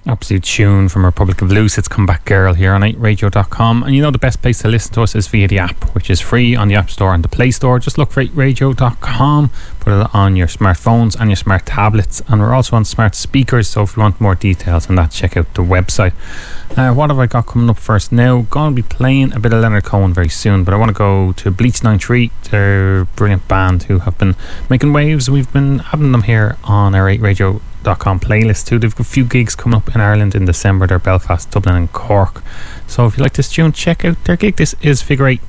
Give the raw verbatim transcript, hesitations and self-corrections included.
Absolute tune from Republic of Loose. It's Come Back Girl here on eight radio dot com. And you know the best place to listen to us is via the app, which is free on the App Store and the Play Store. Just look for eight radio dot com, put it on your smartphones and your smart tablets, and we're also on smart speakers, so if you want more details on that, check out the website. Uh, what have I got coming up first now? Going to be playing a bit of Leonard Cohen very soon, but I want to go to Bleach ninety-three. They're a brilliant band who have been making waves. We've been having them here on our eight radio dot com playlist too. They've got a few gigs coming up in Ireland in December. They're Belfast, Dublin and Cork. So if you like this tune, check out their gig. This is Figure Eight.